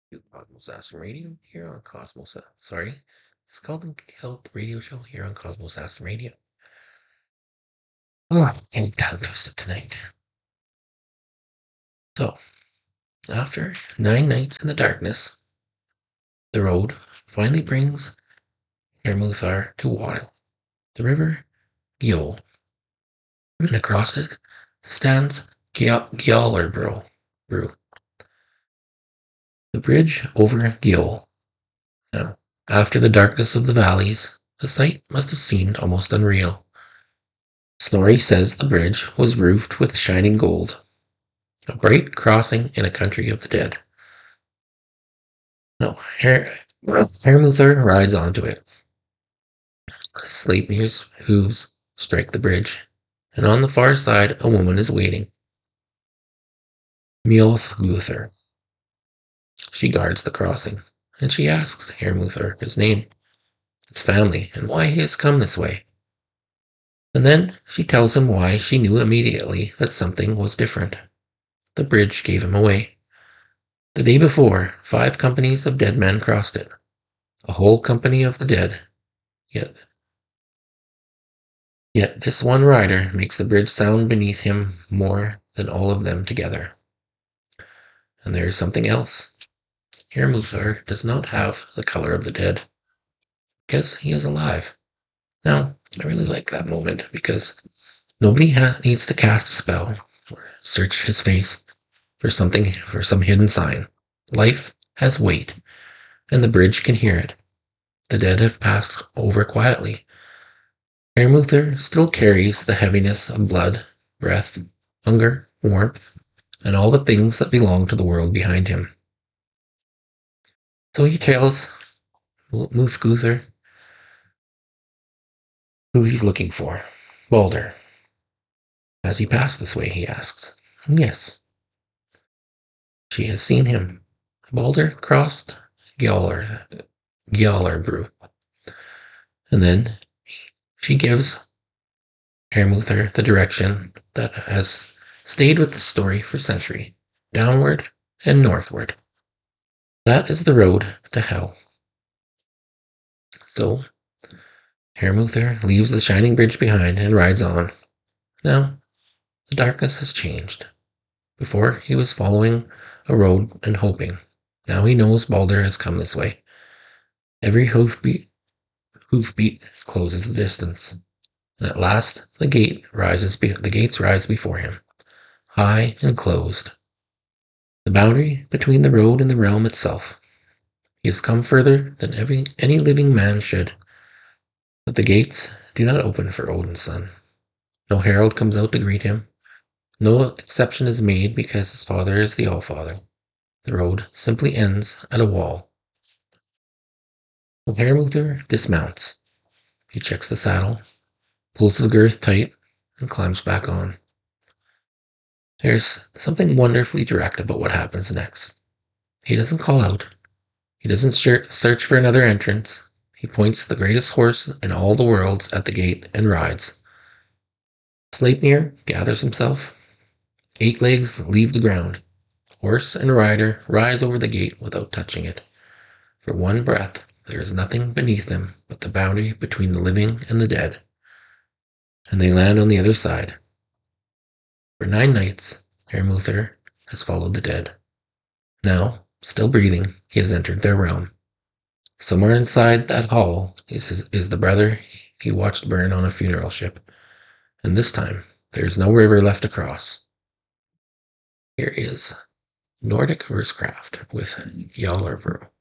to Cosmos Aston Radio here on Cosmos. Sorry, it's called the Health Radio Show here on Cosmos Aston Radio. Oh, I'm tongue twisted tonight. So, after 9 nights in the darkness, the road finally brings Hermuthar to water, the river Gjöll, and across it stands Gjallerbro, the bridge over Gjöll. Now, after the darkness of the valleys, the sight must have seemed almost unreal. Snorri says the bridge was roofed with shining gold, a bright crossing in a country of the dead. No, Hermuther rides onto it. Sleipnir's hooves strike the bridge, and on the far side a woman is waiting. Mjolthguther. She guards the crossing, and she asks Hermuther his name, his family, and why he has come this way. And then she tells him why she knew immediately that something was different. The bridge gave him away. The day before, 5 companies of dead men crossed it. A whole company of the dead. Yet this one rider makes the bridge sound beneath him more than all of them together. And there is something else. Hermuther does not have the color of the dead, because he is alive. Now, I really like that moment, because nobody needs to cast a spell or search his face for some hidden sign. Life has weight, and the bridge can hear it. The dead have passed over quietly. Hermuther still carries the heaviness of blood, breath, hunger, warmth, and all the things that belong to the world behind him. So he tells Muthguther who he's looking for. Balder. Has he passed this way, he asks. Yes. She has seen him. Balder crossed Gjallerbru. And then she gives Hermuther the direction that has stayed with the story for centuries, downward and northward. That is the road to hell. So, Hermuther leaves the shining bridge behind and rides on. Now, the darkness has changed. Before, he was following a road and hoping. Now he knows Balder has come this way. Every hoofbeat closes the distance. And at last, the gates rise before him, high and closed. The boundary between the road and the realm itself. He has come further than any living man should. But the gates do not open for Odin's son. No herald comes out to greet him. No exception is made because his father is the Allfather. The road simply ends at a wall. So Hermuther dismounts. He checks the saddle, pulls the girth tight, and climbs back on. There's something wonderfully direct about what happens next. He doesn't call out. He doesn't search for another entrance. He points the greatest horse in all the worlds at the gate and rides. Sleipnir gathers himself. 8 legs leave the ground. Horse and rider rise over the gate without touching it. For one breath, there is nothing beneath them but the boundary between the living and the dead. And they land on the other side. For 9 nights, Hermuther has followed the dead. Now, still breathing, he has entered their realm. Somewhere inside that hall is the brother he watched burn on a funeral ship. And this time, there is no river left to cross. Here is Nordic Versecraft with Gjallerbro.